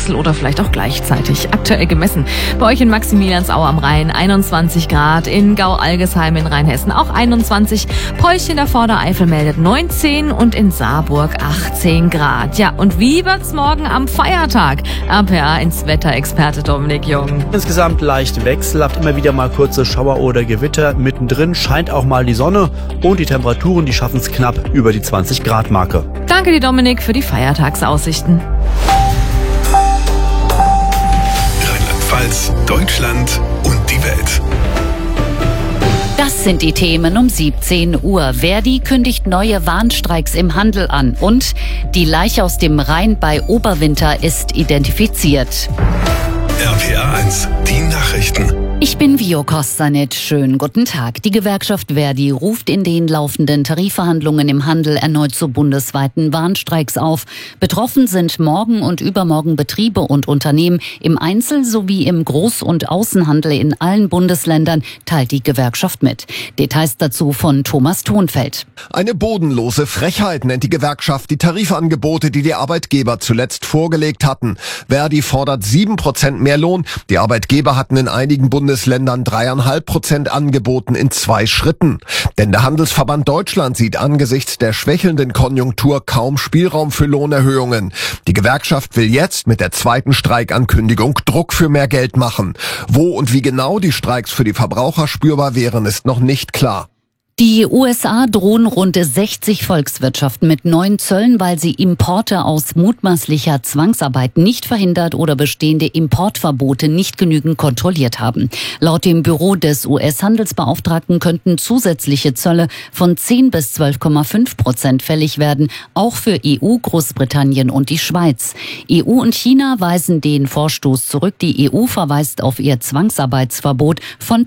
Wechsel oder vielleicht auch gleichzeitig. Aktuell gemessen bei euch in Maximiliansau am Rhein 21 Grad, in Gau-Algesheim in Rheinhessen auch 21, Peuch in der Vordereifel meldet 19 und in Saarburg 18 Grad. Ja, und wie wird's morgen am Feiertag? RPA ins Wetterexperte Dominik Jung. Insgesamt leicht wechselhaft, immer wieder mal kurze Schauer oder Gewitter. Mittendrin scheint auch mal die Sonne und die Temperaturen, die schaffen es knapp über die 20 Grad Marke. Danke dir, Dominik, für die Feiertagsaussichten. Rheinland-Pfalz, Deutschland und die Welt. Das sind die Themen um 17 Uhr. Verdi kündigt neue Warnstreiks im Handel an. Und die Leiche aus dem Rhein bei Oberwinter ist identifiziert. RPA 1, die Nachrichten. Ich bin Vio Kostanit. Schönen guten Tag. Die Gewerkschaft Verdi ruft in den laufenden Tarifverhandlungen im Handel erneut zu bundesweiten Warnstreiks auf. Betroffen sind morgen und übermorgen Betriebe und Unternehmen im Einzel- sowie im Groß- und Außenhandel in allen Bundesländern, teilt die Gewerkschaft mit. Details dazu von Thomas Thonfeld. Eine bodenlose Frechheit nennt die Gewerkschaft die Tarifangebote, die die Arbeitgeber zuletzt vorgelegt hatten. Verdi fordert 7% mehr Lohn. Die Arbeitgeber hatten in einigen Bundesländern 3,5% angeboten in 2 Schritten. Denn der Handelsverband Deutschland sieht angesichts der schwächelnden Konjunktur kaum Spielraum für Lohnerhöhungen. Die Gewerkschaft will jetzt mit der zweiten Streikankündigung Druck für mehr Geld machen. Wo und wie genau die Streiks für die Verbraucher spürbar wären, ist noch nicht klar. Die USA drohen rund 60 Volkswirtschaften mit neuen Zöllen, weil sie Importe aus mutmaßlicher Zwangsarbeit nicht verhindert oder bestehende Importverbote nicht genügend kontrolliert haben. Laut dem Büro des US-Handelsbeauftragten könnten zusätzliche Zölle von 10 bis 12,5% fällig werden, auch für EU, Großbritannien und die Schweiz. EU und China weisen den Vorstoß zurück. Die EU verweist auf ihr Zwangsarbeitsverbot von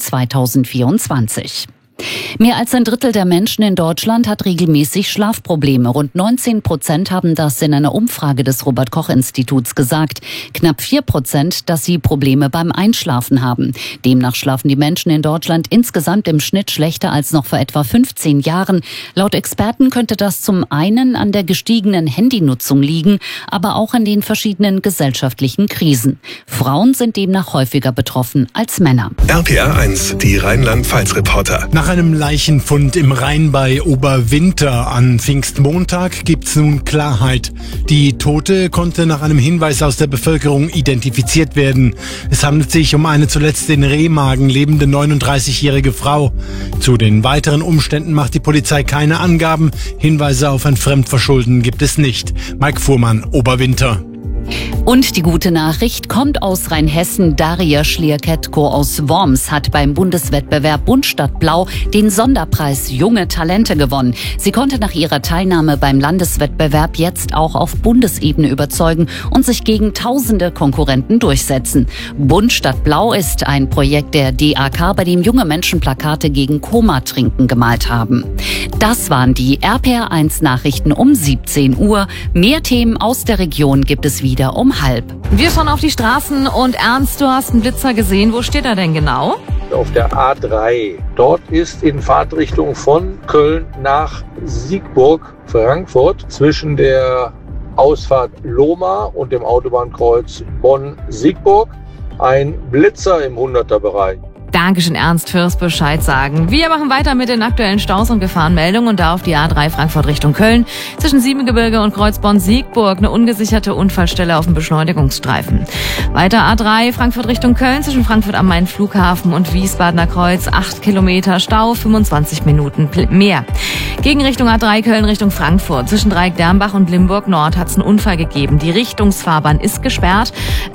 2024. Mehr als ein Drittel der Menschen in Deutschland hat regelmäßig Schlafprobleme. Rund 19% haben das in einer Umfrage des Robert-Koch-Instituts gesagt. Knapp 4%, dass sie Probleme beim Einschlafen haben. Demnach schlafen die Menschen in Deutschland insgesamt im Schnitt schlechter als noch vor etwa 15 Jahren. Laut Experten könnte das zum einen an der gestiegenen Handynutzung liegen, aber auch an den verschiedenen gesellschaftlichen Krisen. Frauen sind demnach häufiger betroffen als Männer. RPA 1, die Rheinland-Pfalz-Reporter. Nach einem Leichenfund im Rhein bei Oberwinter an Pfingstmontag gibt's nun Klarheit. Die Tote konnte nach einem Hinweis aus der Bevölkerung identifiziert werden. Es handelt sich um eine zuletzt in Remagen lebende 39-jährige Frau. Zu den weiteren Umständen macht die Polizei keine Angaben. Hinweise auf ein Fremdverschulden gibt es nicht. Mike Fuhrmann, Oberwinter. Und die gute Nachricht kommt aus Rheinhessen. Daria Schlierketko aus Worms hat beim Bundeswettbewerb Bund Stadt Blau den Sonderpreis Junge Talente gewonnen. Sie konnte nach ihrer Teilnahme beim Landeswettbewerb jetzt auch auf Bundesebene überzeugen und sich gegen tausende Konkurrenten durchsetzen. Bund Stadt Blau ist ein Projekt der DAK, bei dem junge Menschen Plakate gegen Komatrinken gemalt haben. Das waren die RPR 1 Nachrichten um 17 Uhr. Mehr Themen aus der Region gibt es wieder um 12:30. Wir schauen auf die Straßen und Ernst, du hast einen Blitzer gesehen. Wo steht er denn genau? Auf der A3. Dort ist in Fahrtrichtung von Köln nach Siegburg, Frankfurt, zwischen der Ausfahrt Lohmar und dem Autobahnkreuz Bonn-Siegburg ein Blitzer im 100er-Bereich. Dankeschön, Ernst, fürs Bescheid sagen. Wir machen weiter mit den aktuellen Staus und Gefahrenmeldungen und da auf die A3 Frankfurt Richtung Köln. Zwischen Siebengebirge und Kreuzborn-Siegburg eine ungesicherte Unfallstelle auf dem Beschleunigungsstreifen. Weiter A3 Frankfurt Richtung Köln zwischen Frankfurt am Main Flughafen und Wiesbadener Kreuz 8 Kilometer Stau, 25 Minuten mehr. Gegenrichtung A3 Köln Richtung Frankfurt. Zwischen Dreieck-Dernbach und Limburg Nord hat es einen Unfall gegeben. Die Richtungsfahrbahn ist gesperrt.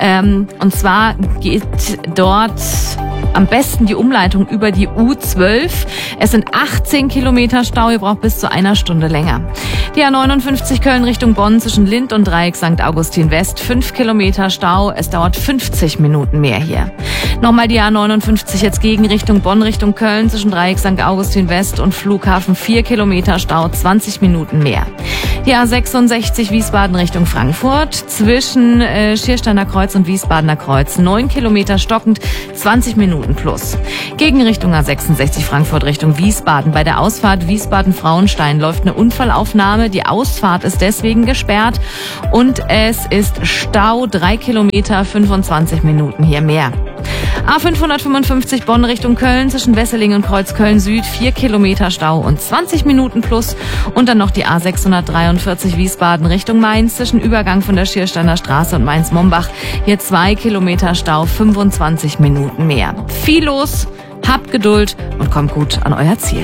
Und zwar geht dort am besten die Umleitung über die U12. Es sind 18 Kilometer Stau, ihr braucht bis zu einer Stunde länger. Die A59 Köln Richtung Bonn zwischen Lindt und Dreieck St. Augustin West, 5 Kilometer Stau, es dauert 50 Minuten mehr hier. Nochmal die A59 jetzt gegen Richtung Bonn Richtung Köln zwischen Dreieck St. Augustin West und Flughafen, 4 Kilometer Stau, 20 Minuten mehr. Die A66 Wiesbaden Richtung Frankfurt zwischen Schiersteiner Kreuz und Wiesbadener Kreuz, 9 Kilometer stockend, 20 Minuten Minuten plus. Gegenrichtung A66 Frankfurt Richtung Wiesbaden. Bei der Ausfahrt Wiesbaden-Frauenstein läuft eine Unfallaufnahme. Die Ausfahrt ist deswegen gesperrt und es ist Stau, 3 Kilometer, 25 Minuten hier mehr. A555 Bonn Richtung Köln zwischen Wesseling und Kreuzköln Süd, 4 Kilometer Stau und 20 Minuten plus. Und dann noch die A643 Wiesbaden Richtung Mainz zwischen Übergang von der Schiersteiner Straße und Mainz-Mombach. Hier 2 Kilometer Stau, 25 Minuten mehr. Viel los, habt Geduld und kommt gut an euer Ziel.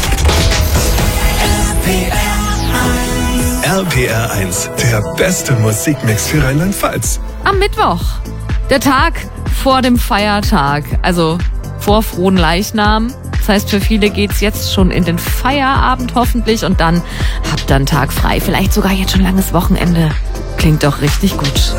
RPR 1, der beste Musikmix für Rheinland-Pfalz. Am Mittwoch, der Tag vor dem Feiertag, also vor Frohen Leichnam. Das heißt, für viele geht's jetzt schon in den Feierabend hoffentlich und dann habt ihr einen Tag frei. Vielleicht sogar jetzt schon langes Wochenende. Klingt doch richtig gut.